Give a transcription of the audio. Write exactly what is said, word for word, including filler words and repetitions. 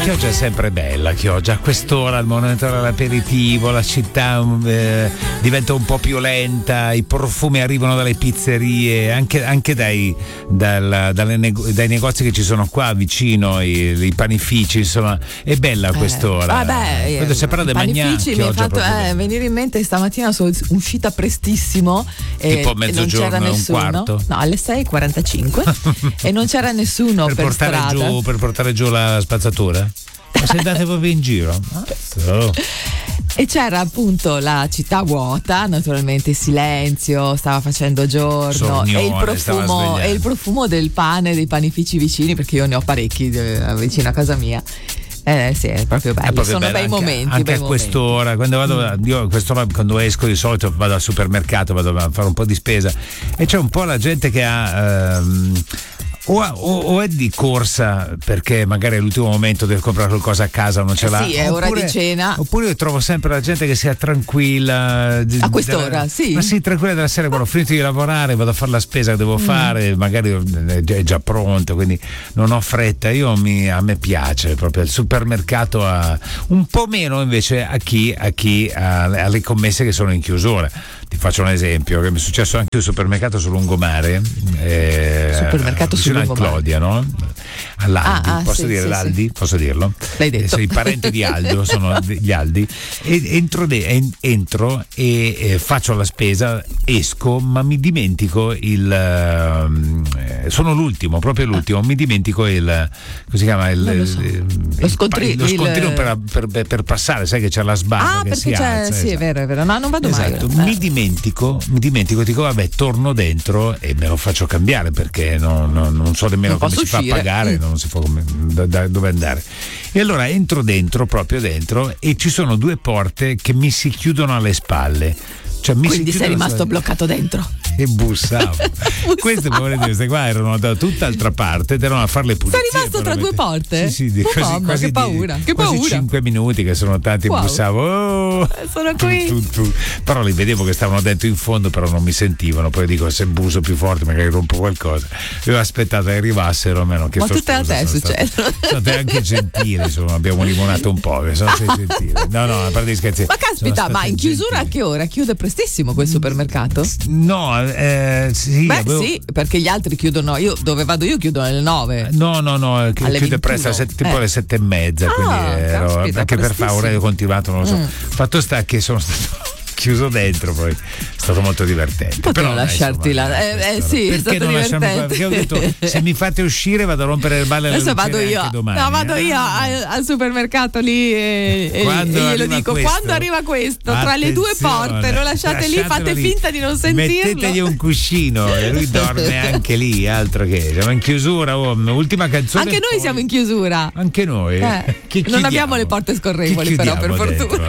Chioggia è sempre bella, Chioggia. A quest'ora, al momento dell'aperitivo, la città eh, diventa un po' più lenta, i profumi arrivano dalle pizzerie, anche, anche dai, dal, dalle nego- dai negozi che ci sono qua vicino, i, i panifici, insomma, è bella a quest'ora. Eh, vabbè, quando si parla di panifici mi ha fatto eh, venire in mente stamattina sono uscita prestissimo e, tipo e non c'era nessuno. Un quarto? No, alle sei e quarantacinque e non c'era nessuno per, per portare strada. Giù, per portare giù la spazzatura? Ma se andate proprio in giro? Oh. E c'era appunto la città vuota, naturalmente silenzio, stava facendo giorno. Sornione, e, il profumo, e il profumo del pane dei panifici vicini, perché io ne ho parecchi eh, vicino a casa mia. Eh sì, è proprio bello, è proprio sono bello. bei anche, momenti. Anche bei a quest'ora, quando vado, io a quest'ora quando esco di solito vado al supermercato, vado a fare un po' di spesa e c'è un po' la gente che ha ehm, O, o, o è di corsa perché magari all'ultimo momento deve comprare qualcosa a casa, non ce l'ha. Sì, è oppure, ora di cena. Oppure io trovo sempre la gente che sia tranquilla. A quest'ora, della, sì. Ma sì, tranquilla della sera, quando ho finito di lavorare, vado a fare la spesa che devo mm. fare, magari è già pronto, quindi non ho fretta. Io mi, a me piace proprio il supermercato, a, un po' meno invece a chi, a chi ha, alle commesse che sono in chiusura. Ti faccio un esempio che mi è successo anche al supermercato sul lungomare. Eh, supermercato sul a Clodia, no? All'Aldi, ah, ah, posso sì, dire sì, l'Aldi? sì. Posso dirlo? L'hai detto. Eh, sono i parenti di Aldo, sono gli Aldi. E entro, de, entro e eh, faccio la spesa, esco, ma mi dimentico il. Eh, sono l'ultimo, proprio l'ultimo. Mi dimentico il. Come si chiama? Il, lo, so. il, lo scontrino. Lo scontrino il... per, per, per passare, sai che c'è la sbarra. Ah, che perché si c'è. alza, sì, esatto. è vero, è vero. No, non vado esatto. mai. Mi dimentico, mi dimentico, dico, vabbè, torno dentro e me lo faccio cambiare perché non, non, non so nemmeno non come si uscire. fa a pagare, mm. non si fa come, da, da, dove andare. E allora entro dentro, proprio dentro, e ci sono due porte che mi si chiudono alle spalle. Cioè, mi Quindi si sei rimasto spalle. bloccato dentro. E bussavo. Queste povere queste qua erano da tutt'altra parte ed erano a fare le pulizie. Sei rimasto tra due porte? Sì, sì, di, oh, quasi, mamma, quasi che paura, di, che quasi paura. cinque minuti che sono tanti, wow. bussavo. Oh, sono qui. Tu, tu, tu. Però li vedevo che stavano dentro in fondo, però non mi sentivano. Poi dico, se busso più forte magari rompo qualcosa. Io ho aspettato che arrivassero, almeno che ma tutte a te succedono. Sono state anche gentili, insomma, abbiamo limonato un po', sono state gentili. No, no, a parte gli scherzi. Ma caspita, ma in chiusura gentili. A che ora? Chiude prestissimo quel supermercato? No, eh, sì. Beh, avevo... sì, perché gli altri chiudono. Io dove vado io chiudo alle nove. No, no, no, chiude presto, tipo eh. alle sette e mezza. Ah, quindi ero, caspita, anche per fare orario continuato, non lo so. Mm. Fatto sta che sono stato chiuso dentro, poi è stato molto divertente. Potevo però lasciarti là. Eh, eh, sì, è stato divertente. Perché ho detto, se mi fate uscire vado a rompere le balle alle adesso vado io. Domani, no, vado io al, al supermercato lì e, e glielo dico questo, quando arriva questo tra le due porte lo lasciate lì, fate lì, finta di non sentirlo, mettetegli un cuscino e lui dorme anche lì, altro che siamo in chiusura. Oh, ultima canzone, anche noi poi... siamo in chiusura, anche noi eh, chi non abbiamo le porte scorrevoli però per fortuna.